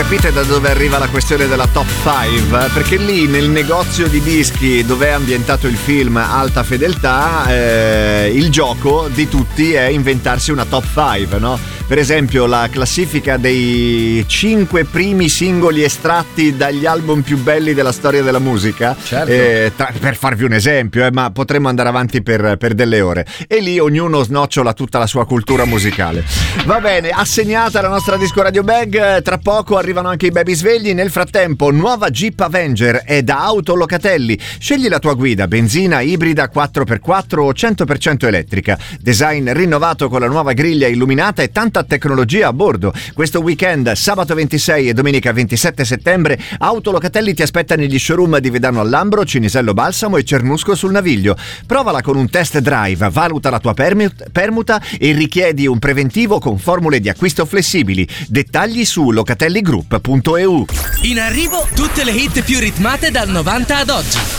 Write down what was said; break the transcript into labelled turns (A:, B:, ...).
A: Capite da dove arriva la questione della top 5? Perché lì nel negozio di dischi dove è ambientato il film Alta Fedeltà, il gioco di tutti è inventarsi una top 5, no? Per esempio la classifica dei 5 primi singoli estratti dagli album più belli della storia della musica,
B: certo.
A: Per farvi un esempio, ma potremmo andare avanti per delle ore. E lì ognuno snocciola tutta la sua cultura musicale. Va bene, assegnata la nostra Disco Radio Bag, tra poco arrivano anche i baby svegli. Nel frattempo, nuova Jeep Avenger è da Autolocatelli. Scegli la tua guida, benzina, ibrida, 4x4 o 100% elettrica. Design rinnovato con la nuova griglia illuminata e tanta tecnologia a bordo. Questo weekend, sabato 26 e domenica 27 settembre, Autolocatelli ti aspetta negli showroom di Vedano al Lambro, Cinisello Balsamo e Cernusco sul Naviglio. Provala con un test drive, valuta la tua permuta e richiedi un preventivo con formule di acquisto flessibili. Dettagli su locatelligroup.eu.
C: In arrivo tutte le hit più ritmate dal 90 ad oggi.